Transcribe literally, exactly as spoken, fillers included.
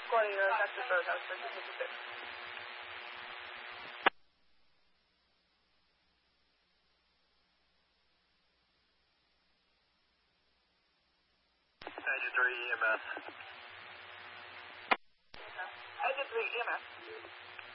Quality uh, Texas Roadhouse, thirteen fifty-six. Engine three E M S. Engine three E M S.